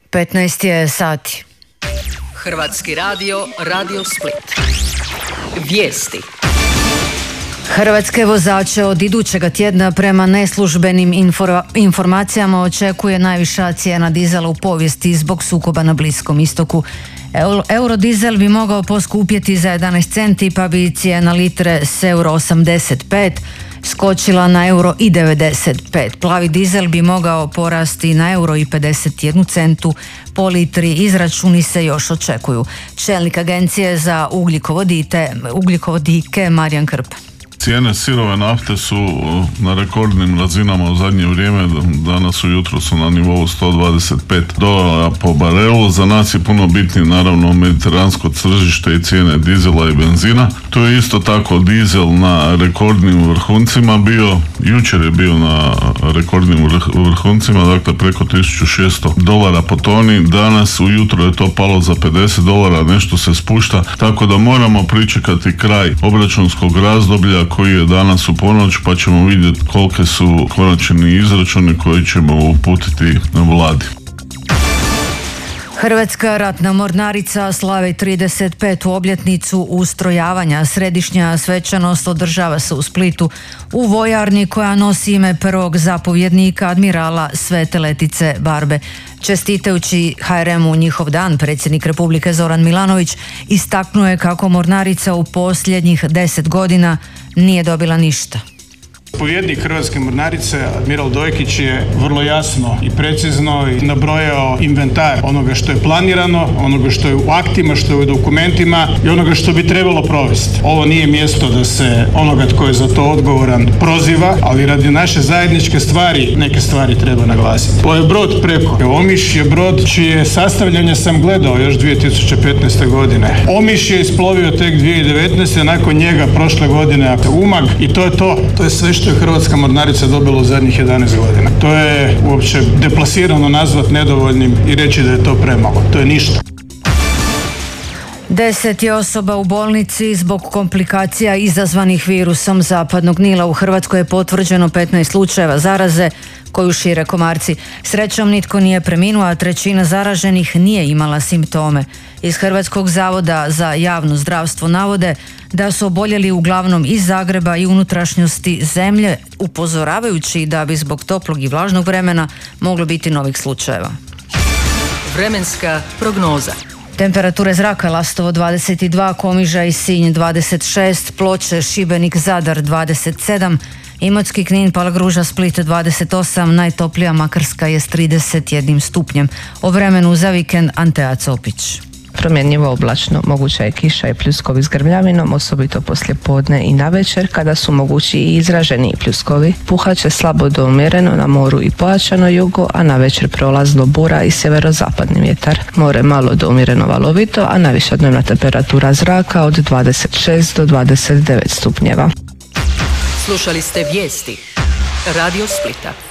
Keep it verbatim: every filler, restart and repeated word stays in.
petnaest je sati. Hrvatski radio, Radio Split. Vijesti. Hrvatske vozače od idućega tjedna prema neslužbenim infor- informacijama očekuje najviša cijena dizela u povijesti zbog sukoba na Bliskom istoku. Eurodizel bi mogao poskupjeti za jedanaest centi, pa bi cijena litre s euro osamdeset pet skočila na euro i devedeset pet. Plavi dizel bi mogao porasti na euro i pedeset jedan centu po litri. Izračuni se još očekuju. Čelnik agencije za ugljikovodite, ugljikovodike Marijan Krp. Cijene sirove nafte su na rekordnim razinama u zadnje vrijeme, danas ujutro su na nivou sto dvadeset pet dolara po barelu. Za nas je puno bitnije naravno mediteransko tržište i cijene dizela i benzina. Tu je isto tako dizel na rekordnim vrhuncima bio, jučer je bio na rekordnim vrhuncima, dakle preko tisuću šesto dolara po toni. Danas ujutro je to palo za pedeset dolara, nešto se spušta, tako da moramo pričekati kraj obračunskog razdoblja koji je danas u ponoć, pa ćemo vidjeti kolike su konačni izračuni koji ćemo uputiti na vladi. Hrvatska ratna mornarica slavi trideset petu obljetnicu ustrojavanja. Središnja svečanost održava se u Splitu u vojarni koja nosi ime prvog zapovjednika admirala Svete Letice Barbe. Čestitajući ha er emu njihov dan, predsjednik Republike Zoran Milanović istaknuo je kako mornarica u posljednjih deset godina nije dobila ništa. Zapovjednik Hrvatske mornarice, admiral Dojkić, je vrlo jasno i precizno i nabrojao inventar onoga što je planirano, onoga što je u aktima, što je u dokumentima i onoga što bi trebalo provesti. Ovo nije mjesto da se onoga tko je za to odgovoran proziva, ali radi naše zajedničke stvari neke stvari treba naglasiti. Ovo je brod preko. Omiš je brod čije sastavljanje sam gledao još dvije tisuće petnaeste. godine. Omiš je isplovio tek dvije tisuće devetnaeste. nakon njega prošle godine Umag i to je to. To je sve što je Hrvatska mornarica dobila u zadnjih jedanaest godina. To je uopće deplasirano nazvat nedovoljnim i reći da je to premalo. To je ništa. Deset je osoba u bolnici zbog komplikacija izazvanih virusom zapadnog Nila. U Hrvatskoj je potvrđeno petnaest slučajeva zaraze koju šire komarci. Srećom nitko nije preminuo, a trećina zaraženih nije imala simptome. Iz Hrvatskog zavoda za javno zdravstvo navode da su oboljeli uglavnom iz Zagreba i unutrašnjosti zemlje, upozoravajući da bi zbog toplog i vlažnog vremena moglo biti novih slučajeva. Vremenska prognoza. Temperature zraka: Lastovo dvadeset dva, Komiža i Sinj dvadeset šest, Ploče, Šibenik, Zadar dvadeset sedam, Imotski, Knin, Palagruža, Split dvadeset osam, najtoplija Makarska je s trideset jedan stupnjem. O vremenu za vikend Antea Copić. Promjenjivo oblačno, moguća je kiša i pljuskovi s grmljavinom, osobito poslije podne i navečer kada su mogući i izraženi pljuskovi. Puhaće slabo do umjereno na moru i pojačano jugo, a navečer prolazno bura i sjeverozapadni vjetar. More malo do umjereno valovito, a najviša dnevna temperatura zraka od dvadeset šest do dvadeset devet stupnjeva. Slušali ste vijesti Radio Splita.